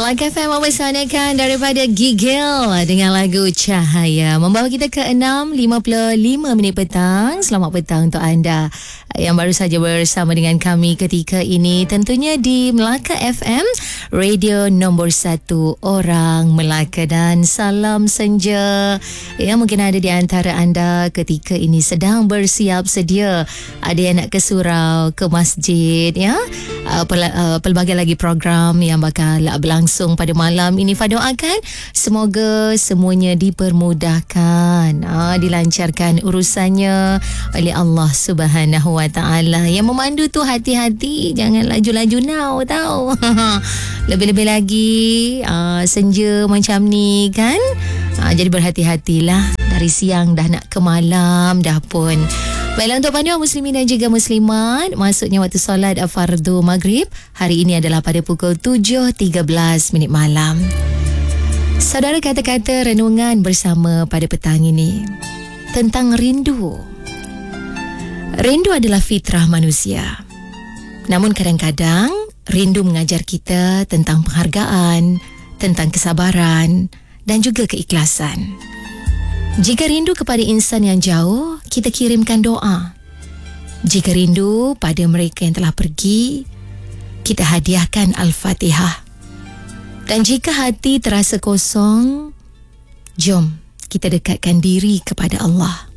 Melaka FM mempersanakan daripada Gigil dengan lagu Cahaya. Membawa kita ke 6.55 minit petang. Selamat petang untuk anda yang baru saja bersama dengan kami ketika ini. Tentunya di Melaka FM, radio nombor 1 orang Melaka. Dan salam senja. Ya, mungkin ada di antara anda ketika ini sedang bersiap sedia. Ada yang nak ke surau, ke masjid, ya. Pelbagai lagi program yang bakal berlangsung pada malam ini. Fah doakan semoga semuanya dipermudahkan, dilancarkan urusannya oleh Allah Subhanahu Wa Taala. Yang memandu tu hati-hati, jangan laju-laju now, tahu. Lebih-lebih lagi senja macam ni kan. Jadi berhati-hatilah, dari siang dah nak ke malam dah pun. Baiklah, untuk panduan muslimin dan juga muslimat, masuknya waktu solat fardu maghrib hari ini adalah pada pukul 7.13 minit malam. Saudara, kata-kata renungan bersama pada petang ini tentang rindu. Rindu adalah fitrah manusia. Namun kadang-kadang rindu mengajar kita tentang penghargaan, tentang kesabaran dan juga keikhlasan. Jika rindu kepada insan yang jauh, kita kirimkan doa. Jika rindu pada mereka yang telah pergi, kita hadiahkan Al-Fatihah. Dan jika hati terasa kosong, jom kita dekatkan diri kepada Allah.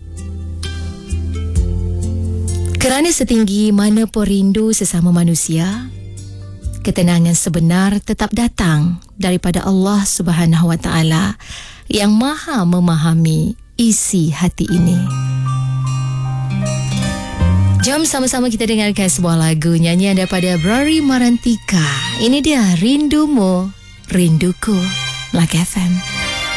Kerana setinggi mana pun rindu sesama manusia, ketenangan sebenar tetap datang daripada Allah Subhanahu Wa Taala yang maha memahami isi hati ini. Jom sama-sama kita dengarkan sebuah lagu nyanyian daripada Brari Marantika. Ini dia Rindumu, Rinduku, Melaka FM.